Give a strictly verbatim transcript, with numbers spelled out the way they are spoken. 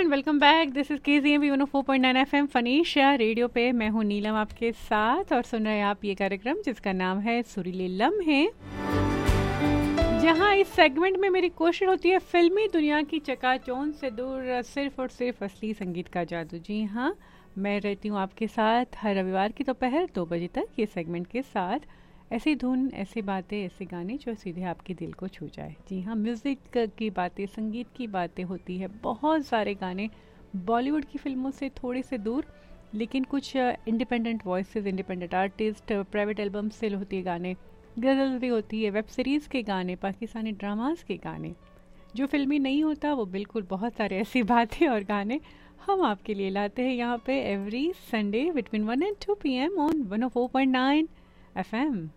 And welcome back. This is के G M one four point nine F M फनीशा radio पे। मैं हूँ नीलम आपके साथ और सुन रहे हैं आप ये कार्यक्रम जिसका नाम है सुरीले लम्हे, जहाँ इस सेगमेंट में मेरी कोशिश होती है फिल्मी दुनिया की चकाचौंध से दूर सिर्फ और सिर्फ असली संगीत का जादू। जी हाँ, मैं रहती हूँ आपके साथ हर रविवार की दोपहर दो बजे तक ये सेगमेंट के साथ। ऐसी धुन, ऐसी बातें, ऐसे गाने जो सीधे आपके दिल को छू जाए। जी हाँ, म्यूज़िक की बातें, संगीत की बातें होती है। बहुत सारे गाने बॉलीवुड की फिल्मों से थोड़े से दूर, लेकिन कुछ independent voices, independent artist, private album से होती है गाने, गज़ल भी होती है, वेब सीरीज़ के गाने, पाकिस्तानी ड्रामास के गाने। जो फिल्मी नहीं होता वो बिल्कुल बहुत सारे ऐसी बातें और गाने हम आपके लिए लाते हैं यहाँ पे every Sunday between one and to P M on one O four point nine F M.